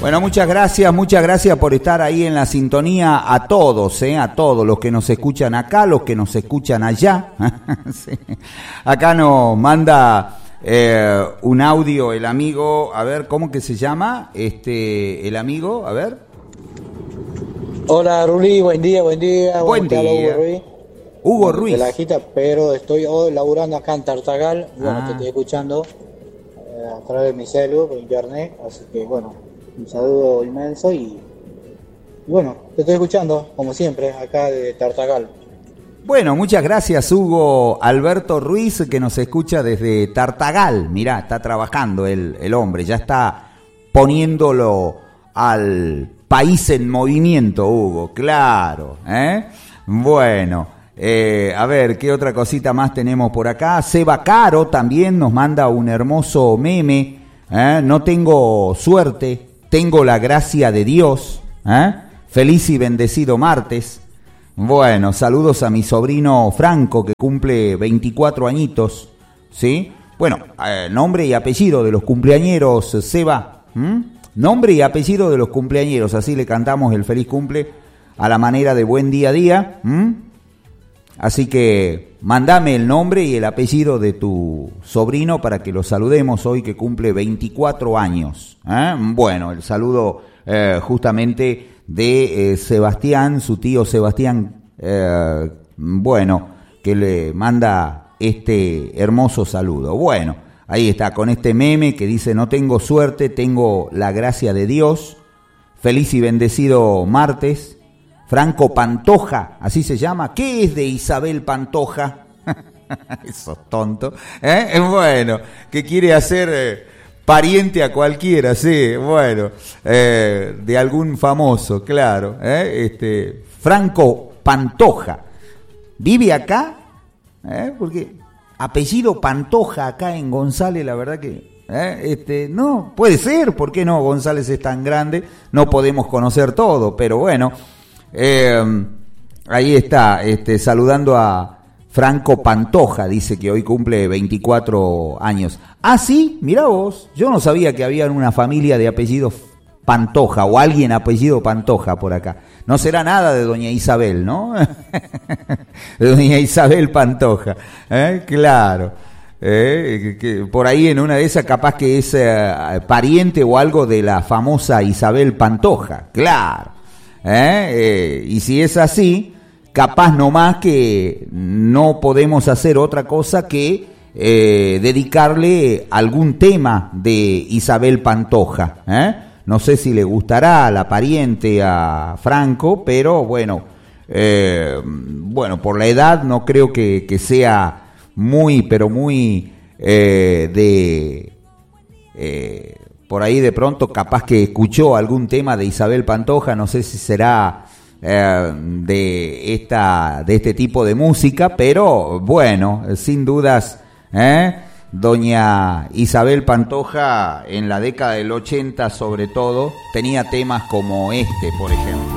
Bueno, muchas gracias por estar ahí en la sintonía a todos los que nos escuchan acá, los que nos escuchan allá. Sí. Acá nos manda un audio el amigo, a ver, ¿cómo que se llama? El amigo, a ver. Hola Ruli, buen día. Buen día. Hugo Ruiz. De la Gita, pero estoy hoy laburando acá en Tartagal. Bueno, te estoy escuchando a través de mi celu, por internet, así que bueno, un saludo inmenso y bueno, te estoy escuchando, como siempre, acá de Tartagal. Bueno, muchas gracias Hugo Alberto Ruiz, que nos escucha desde Tartagal. Mirá, está trabajando el hombre, ya está poniéndolo al país en movimiento, Hugo, claro. Bueno, a ver, ¿qué otra cosita más tenemos por acá? Seba Caro también nos manda un hermoso meme. No tengo suerte, tengo la gracia de Dios. Feliz y bendecido martes. Bueno, saludos a mi sobrino Franco, que cumple 24 añitos, ¿sí? Bueno, nombre y apellido de los cumpleañeros, Seba. Nombre y apellido de los cumpleañeros, así le cantamos el feliz cumple a la manera de buen día a día. Así que mandame el nombre y el apellido de tu sobrino para que lo saludemos hoy, que cumple 24 años. Bueno, el saludo justamente de Sebastián, su tío Sebastián, bueno, que le manda este hermoso saludo. Bueno, ahí está, con este meme que dice: no tengo suerte, tengo la gracia de Dios. Feliz y bendecido martes. Franco Pantoja, así se llama. ¿Qué es de Isabel Pantoja? Eso es tonto. Bueno, que quiere hacer pariente a cualquiera, sí, bueno, de algún famoso, claro. Franco Pantoja. ¿Vive acá? Porque apellido Pantoja acá en González, la verdad que... no, puede ser, ¿por qué no? González es tan grande, no podemos conocer todo, pero bueno... ahí está, saludando a Franco Pantoja, dice que hoy cumple 24 años. Ah, sí, mirá vos, yo no sabía que había una familia de apellido Pantoja o alguien apellido Pantoja por acá. No será nada de doña Isabel, ¿no? De doña Isabel Pantoja, claro. Que por ahí en una de esas capaz que es pariente o algo de la famosa Isabel Pantoja, claro. Y si es así, capaz nomás que no podemos hacer otra cosa que dedicarle algún tema de Isabel Pantoja. No sé si le gustará a la pariente a Franco, pero bueno, por la edad no creo que sea muy, pero muy por ahí de pronto capaz que escuchó algún tema de Isabel Pantoja, no sé si será de este tipo de música, pero bueno, sin dudas, doña Isabel Pantoja en la década del 80 sobre todo tenía temas como este, por ejemplo.